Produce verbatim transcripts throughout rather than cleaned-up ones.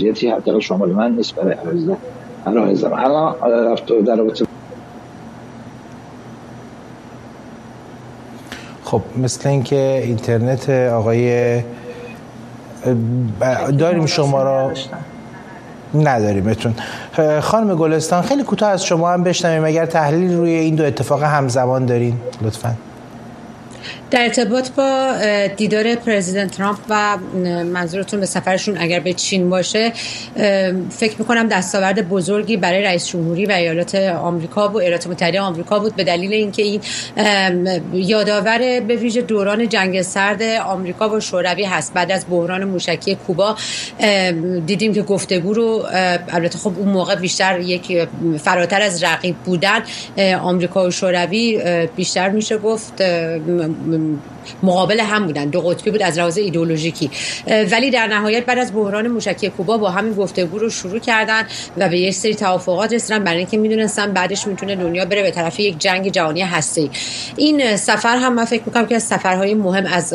محدودیتی حتی شامل من نیست برای عرایزم. الان رفت در رابطه خب مثل اینکه اینترنت آقای داریم شما را نداریمتون. خانم گلستان خیلی کوتاه از شما هم بشنویم اگر تحلیل روی این دو اتفاق همزمان دارین لطفاً. در ارتباط با دیدار پرزیدنت ترامپ و منظورتون به سفرشون اگر به چین باشه، فکر میکنم دستاورد بزرگی برای رئیس جمهوری و ایالات آمریکا و ایالات متحده آمریکا بود، به دلیل اینکه این یادآور به ویژه دوران جنگ سرد آمریکا با شوروی هست. بعد از بحران موشکی کوبا دیدیم که گفتگو رو، البته خب اون موقع بیشتر یک فراتر از رقیب بودن آمریکا و شوروی، بیشتر میشه گفت مقابل هم بودن، دو قطبی بود از لحاظ ایدئولوژیکی، ولی در نهایت بعد از بحران موشکی کوبا با همین گفتگو رو شروع کردن و به یک سری توافقات رسیدن، برای اینکه میدونستن بعدش میتونه دنیا بره به طرف یک جنگ جهانی هسته‌ای. این سفر هم من فکر میکنم که از سفرهای مهم، از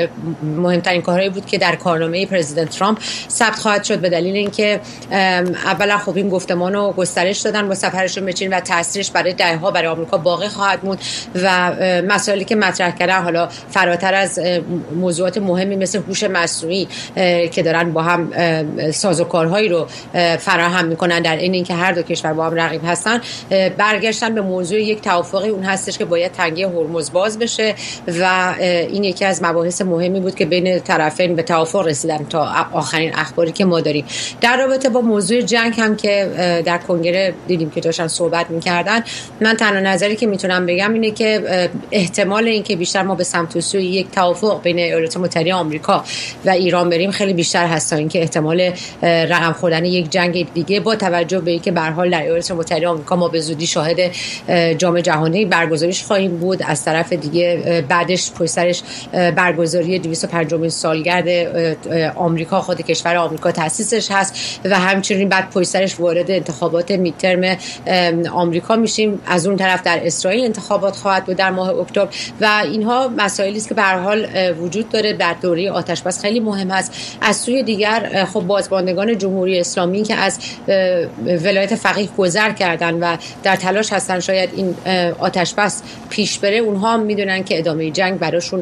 مهمترین کارهایی بود که در کارنامه پرزیدنت ترامپ ثبت خواهد شد، به دلیل اینکه اولا خب این گفتمان رو گسترش دادن با سفرشون به چین و تاثیرش برای دهه‌ها برای آمریکا باقی خواهد موند و مسائلی که مطرح کردن حالا فراتر از موضوعات مهمی مثل هوش مصنوعی که دارن با هم سازوکارهایی رو فراهم میکنن در این اینکه هر دو کشور با هم رقیب هستن، برگشتن به موضوع یک توافقی اون هستش که باید تنگه هرمز باز بشه و این یکی از مباحث مهمی بود که بین طرفین به توافق رسیدن تا آخرین اخباری که ما داریم. در رابطه با موضوع جنگ هم که در کنگره دیدیم که داشتن صحبت میکردن، من تنها نظری که میتونم بگم اینه که احتمال اینکه بیشتر ما به سمت سوی یک توافق بین ایالات متحده آمریکا و ایران بریم خیلی بیشتر هست تا اینکه احتمال رقم خوردن یک جنگ دیگه، با توجه به اینکه به هر حال در ایالات متحده آمریکا ما به زودی شاهد جام جهانی برگزاریش خواهیم بود، از طرف دیگه بعدش پشت سرش برگزاری دویست و پنجمین سالگرد آمریکا، خود کشور آمریکا تأسیسش هست و همچنین بعد پشت سرش وارد انتخابات میدترم آمریکا میشیم. از اون طرف در اسرائیل انتخابات خواهد بود در ماه اکتبر و اینها مسائلی است که به هر حال وجود داره. در دوره آتش بس خیلی مهم است. از سوی دیگر خب بازماندگان جمهوری اسلامی که از ولایت فقیه گذر کردن و در تلاش هستن شاید این آتش بس پیش بره، اونها هم میدونن که ادامه جنگ براشون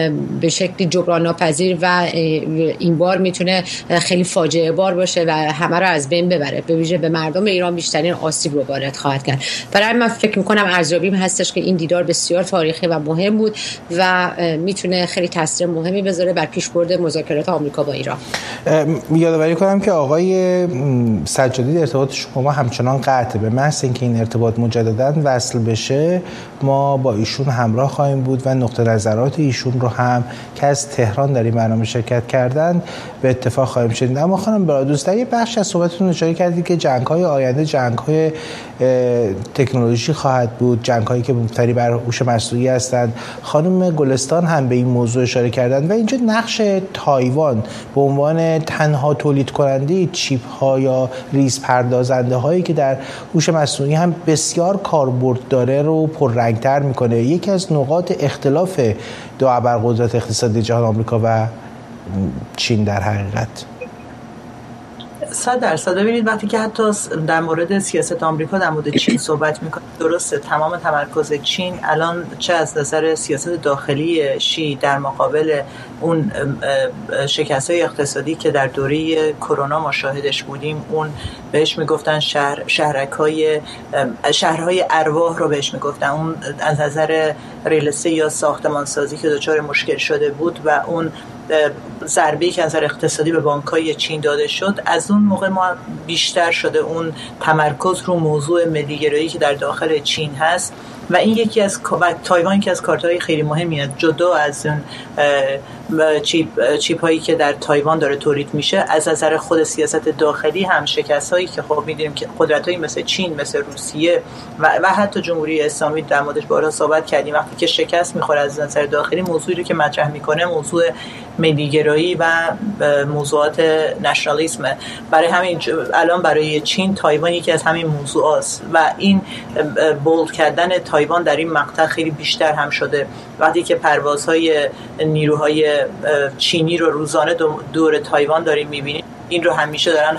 به شکلی جبران ناپذیر و این بار میتونه خیلی فاجعه بار باشه و همه رو از بین ببره، به ویژه به مردم ایران بیشترین آسیب رو وارد خواهد کرد. برای من فکر میکنم ارزیابیم هستش که این دیدار بسیار تاریخی و مهم بود و میتونه خیلی تاثیر مهمی بذاره بر پیشبرد مذاکرات آمریکا با ایران. یادآوری کنم که آقای سجادی ارتباطش با ما همچنان قطعه، به محض اینکه این ارتباط مجددا وصل بشه ما با ایشون همراه خواهیم بود و نقطه نظرات ایشون رو هم که از تهران در این برنامه شرکت کردن به اتفاق خواهیم شنید. اما خانم برادوست، یه بخش از صحبتتون اشاره کردید که جنگ‌های آینده جنگ‌های تکنولوژی خواهد بود، جنگ‌هایی که مبتنی بر هوش مصنوعی هستند. خانم گلستان هم به این موضوع اشاره کردند و اینجا نقش تایوان به عنوان تنها تولید کننده چیپ‌ها یا ریز پردازنده هایی که در هوش مصنوعی هم بسیار کاربرد داره رو پررنگ‌تر میکنه. یکی از نقاط اختلاف دو ابرقدرت اقتصادی جهان آمریکا و چین در حقیقت صد درصد. ببینید وقتی که حتی در مورد سیاست آمریکا در مورد چین صحبت میکنه، درسته تمام تمرکز چین الان چه از نظر سیاست داخلی شی در مقابل اون شکست‌های اقتصادی که در دوره کرونا ما شاهدش بودیم، اون بهش میگفتن شهر شهرک‌های شهرهای ارواح رو بهش میگفتن، اون از نظر ریلسته یا ساختمانسازی که دچار مشکل شده بود و اون ضربه‌ای که از نظر اقتصادی به بانک‌های چین داده شد، از اون موقع ما بیشتر شده اون تمرکز رو موضوع ملی‌گرایی که در داخل چین هست و این یکی از و تایوان که از کارت‌های خیلی مهمی است، جدا از اون چیپ چیپ هایی که در تایوان داره تولید میشه. از نظر خود سیاست داخلی هم شکست هایی که خب می‌دونیم که قدرت‌هایی مثل چین، مثل روسیه و, و حتی جمهوری اسلامی در موردش بارها صحبت کردیم، وقتی که شکست می‌خوره از نظر داخلی، موضوعی رو که مطرح می‌کنه موضوع ملی‌گرایی و موضوعات نشنالیسم. برای همین الان برای چین تایوان یکی از همین موضوعاست و این بولد کردن تایوان در این مقطع خیلی بیشتر هم شده. وقتی که پروازهای نیروهای چینی رو روزانه دور تایوان داریم می‌بینیم، این رو همیشه دارن